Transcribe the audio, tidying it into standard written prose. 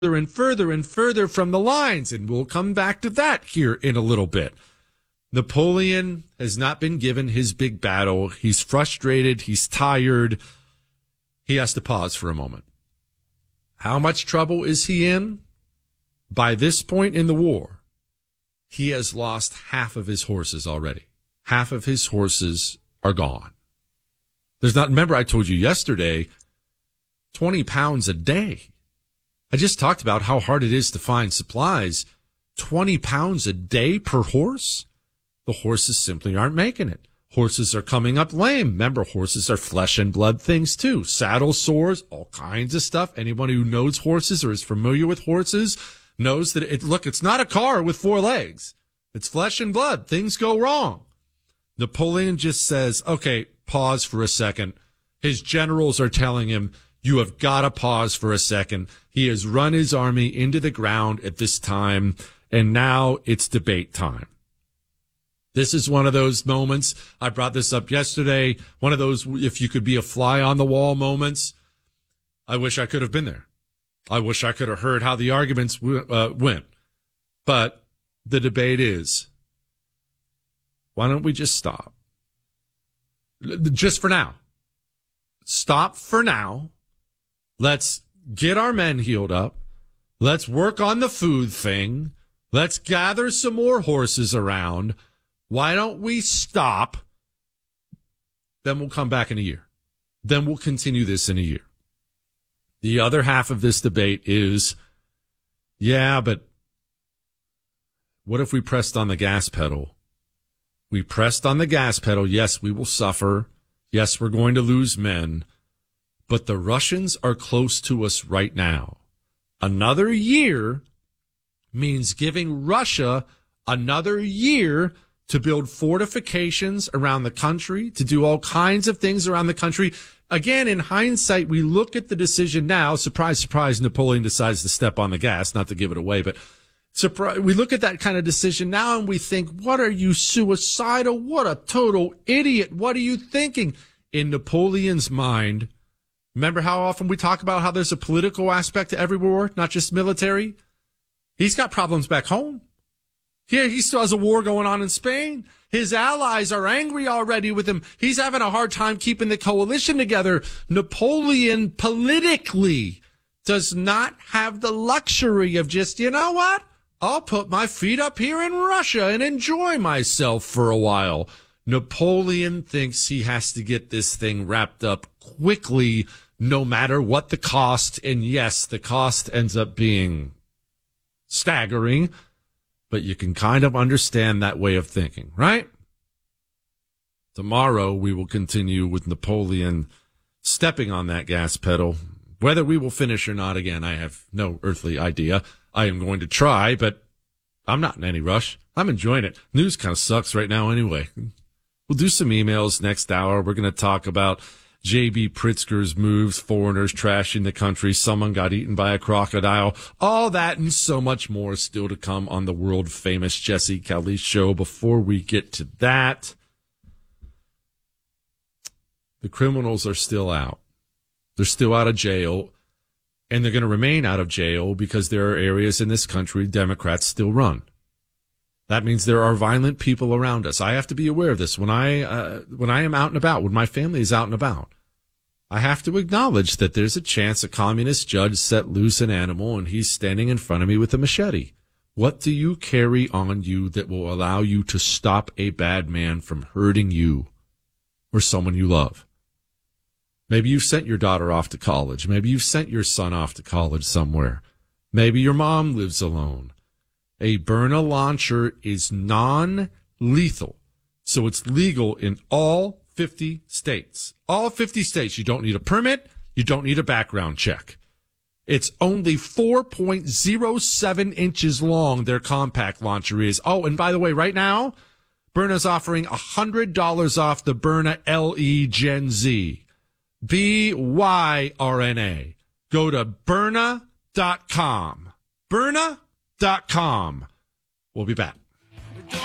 and further and further from the lines, and we'll come back to that here in a little bit. Napoleon has not been given his big battle. He's frustrated. He's tired. He has to pause for a moment. How much trouble is he in? By this point in the war, he has lost half of his horses already. Half of his horses are gone. Remember I told you yesterday, 20 pounds a day. I just talked about how hard it is to find supplies. 20 pounds a day per horse? The horses simply aren't making it. Horses are coming up lame. Remember, horses are flesh and blood things too. Saddle sores, all kinds of stuff. Anyone who knows horses or is familiar with horses knows that it's not a car with four legs. It's flesh and blood. Things go wrong. Napoleon just says, okay, pause for a second. His generals are telling him, you have got to pause for a second. He has run his army into the ground at this time, and now it's debate time. This is one of those moments. I brought this up yesterday. One of those, if you could be a fly on the wall moments. I wish I could have been there. I wish I could have heard how the arguments went. But the debate is, why don't we just stop? Just for now. Stop for now. Let's get our men healed up. Let's work on the food thing. Let's gather some more horses around. Why don't we stop? Then we'll come back in a year. Then we'll continue this in a year. The other half of this debate is, yeah, but what if we pressed on the gas pedal? We pressed on the gas pedal. Yes, we will suffer. Yes, we're going to lose men. But the Russians are close to us right now. Another year means giving Russia another year to build fortifications around the country, to do all kinds of things around the country. Again, in hindsight, we look at the decision now. Surprise, surprise, Napoleon decides to step on the gas, not to give it away, but we look at that kind of decision now and we think, what are you, suicidal? What a total idiot. What are you thinking? In Napoleon's mind, remember how often we talk about how there's a political aspect to every war, not just military? He's got problems back home. Here, he still has a war going on in Spain. His allies are angry already with him. He's having a hard time keeping the coalition together. Napoleon politically does not have the luxury of just, you know what? I'll put my feet up here in Russia and enjoy myself for a while. Napoleon thinks he has to get this thing wrapped up quickly, no matter what the cost. And yes, the cost ends up being staggering, but you can kind of understand that way of thinking, right? Tomorrow, we will continue with Napoleon stepping on that gas pedal. Whether we will finish or not, again, I have no earthly idea. I am going to try, but I'm not in any rush. I'm enjoying it. News kind of sucks right now anyway. We'll do some emails next hour. We're going to talk about J.B. Pritzker's moves, foreigners trashing the country, someone got eaten by a crocodile, all that and so much more still to come on the world-famous Jesse Kelly Show. Before we get to that, the criminals are still out. They're still out of jail, and they're going to remain out of jail because there are areas in this country Democrats still run. That means there are violent people around us. I have to be aware of this when I am out and about, when my family is out and about. I have to acknowledge that there's a chance a communist judge set loose an animal and he's standing in front of me with a machete. What do you carry on you that will allow you to stop a bad man from hurting you or someone you love? Maybe you've sent your daughter off to college. Maybe you've sent your son off to college somewhere. Maybe your mom lives alone. A Byrna launcher is non-lethal, so it's legal in all 50 states. All 50 states. You don't need a permit. You don't need a background check. It's only 4.07 inches long, their compact launcher is. Oh, and by the way, right now, Byrna's offering $100 off the Byrna LE Gen Z. BYRNA. Go to Byrna.com. Byrna.com. We'll be back.